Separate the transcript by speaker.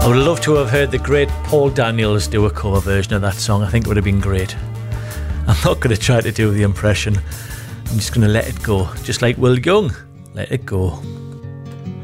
Speaker 1: I would love to have heard the great Paul Daniels do a cover version of that song. I think it would have been great. I'm not going to try to do the impression. I'm just going to let it go. Just like Will Young, let it go.